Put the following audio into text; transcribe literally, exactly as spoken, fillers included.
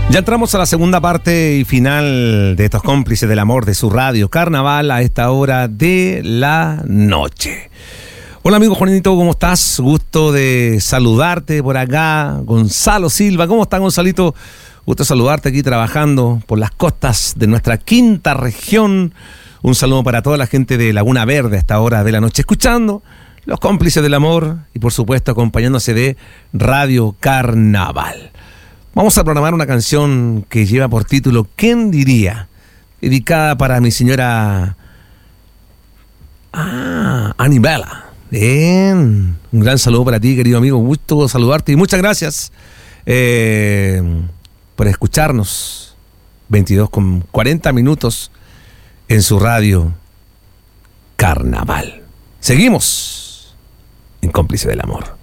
Ya entramos a la segunda parte y final de estos cómplices del amor de su radio Carnaval a esta hora de la noche. Hola amigo Juanito, ¿cómo estás? Gusto de saludarte por acá. Gonzalo Silva, ¿cómo está Gonzalito? Gusto de saludarte aquí trabajando por las costas de nuestra quinta región. Un saludo para toda la gente de Laguna Verde a esta hora de la noche, escuchando los cómplices del amor y por supuesto acompañándose de Radio Carnaval. Vamos a programar una canción que lleva por título ¿Quién diría? Dedicada para mi señora Ah, Anibela. Bien, un gran saludo para ti, querido amigo. Gusto saludarte y muchas gracias eh, por escucharnos. veintidós con cuarenta minutos en su radio Carnaval. Seguimos en Cómplice del Amor.